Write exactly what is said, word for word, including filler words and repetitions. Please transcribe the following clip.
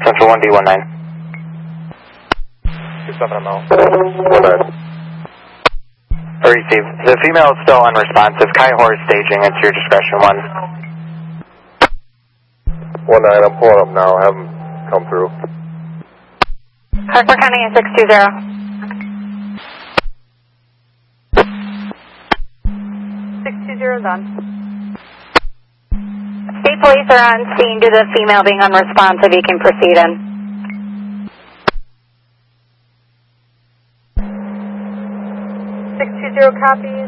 Central one D one nine. two seven M L. One nine. Receive. The female is still unresponsive. Kite horse staging. It's your discretion. One. One nine. I'm pulling up now. Have them come through. Hartford County six two zero. six two zero is on. State police are on scene due to the female being unresponsive. You can proceed in. six two zero copy.